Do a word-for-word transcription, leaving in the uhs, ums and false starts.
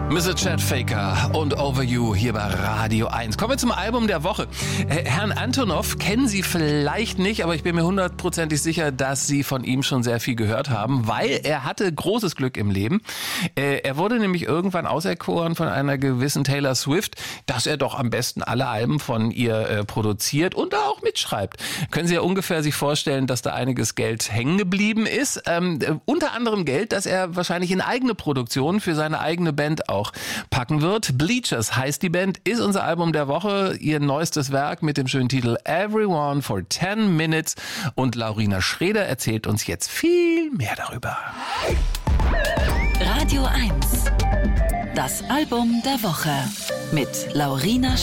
Mister Chad Faker und Over You hier bei Radio eins. Kommen wir zum Album der Woche. Herrn Antonov kennen Sie vielleicht nicht, aber ich bin mir hundertprozentig sicher, dass Sie von ihm schon sehr viel gehört haben, weil er hatte großes Glück im Leben. Er wurde nämlich irgendwann auserkoren von einer gewissen Taylor Swift, dass er doch am besten alle Alben von ihr produziert und da auch mitschreibt. Können Sie ja ungefähr sich vorstellen, dass da einiges Geld hängen geblieben ist. Ähm, unter anderem Geld, das er wahrscheinlich in eigene Produktion für seine eigene Band auch packen wird. Bleachers heißt die Band, ist unser Album der Woche, ihr neuestes Werk mit dem schönen Titel Everyone for ten minutes und Laurina Schreder erzählt uns jetzt viel mehr darüber. Radio eins, das Album der Woche mit Laurina